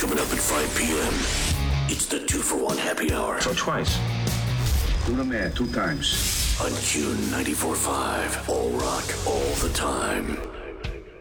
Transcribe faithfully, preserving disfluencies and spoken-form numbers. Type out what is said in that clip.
Coming up at five p.m. It's the two for one happy hour. So twice. Una man, two times. On Q ninety-four point five. All rock, all the time.